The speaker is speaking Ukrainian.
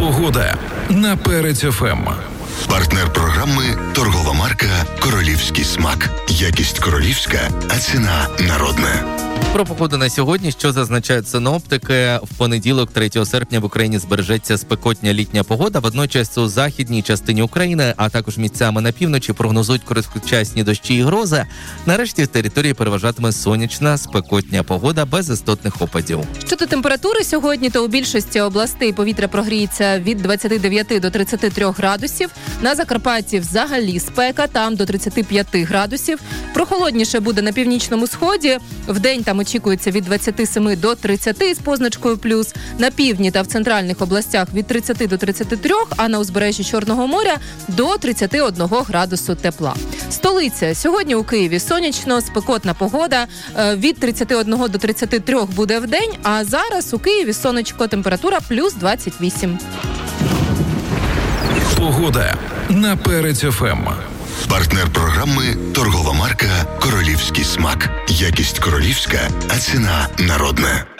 Погода на Перець ФМ. Партнер програми торгова марка «Королівський смак». Якість королівська, а ціна народна. Про погоду на сьогодні, що зазначають синоптики, в понеділок, 3 серпня, в Україні збережеться спекотня літня погода. Водночас у західній частині України, а також місцями на півночі прогнозують короткочасні дощі і грози. Нарешті з території переважатиме сонячна спекотня погода без істотних опадів. Щодо температури сьогодні, то у більшості областей повітря прогріється від 29 до 33 градусів. На Закарпатті взагалі спека, там до 35 градусів. Прохолодніше буде на північному сході. Вдень там очікується від 27 до 30 з позначкою плюс. На півдні та в центральних областях від 30 до 33, а на узбережжі Чорного моря до 31 градусу тепла. Столиця. Сьогодні у Києві сонячно, спекотна погода. Від 31 до 33 буде вдень, а зараз у Києві сонечко, температура плюс 28. Погода на Перець ФМ. Партнер програми торгова марка «Королівський смак». Якість королівська, а ціна народна.